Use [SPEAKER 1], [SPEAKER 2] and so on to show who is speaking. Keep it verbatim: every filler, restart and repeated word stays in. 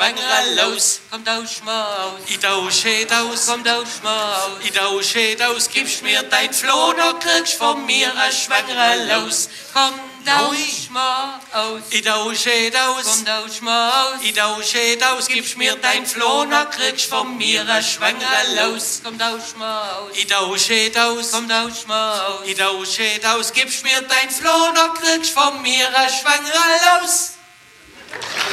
[SPEAKER 1] Schwangere los.
[SPEAKER 2] Komm tausch mal aus.
[SPEAKER 1] Ich tausche aus.
[SPEAKER 2] Komm tausch mal aus.
[SPEAKER 1] Ich tausche aus. Gibst mir dein Floh, dann kriegst von mir ein Schwangere los.
[SPEAKER 2] Komm tausch mal aus.
[SPEAKER 1] Ich tausche aus.
[SPEAKER 2] Komm tausch mal aus.
[SPEAKER 1] Ich tausche aus. Gibst mir dein Floh, dann kriegst von mir ein Schwangere los.
[SPEAKER 2] Komm tausch mal aus.
[SPEAKER 1] Ich tausche aus.
[SPEAKER 2] Komm tausch mal aus.
[SPEAKER 1] Ich tausche aus. Gibst mir dein Floh, dann kriegst von mir ein Schwangere los.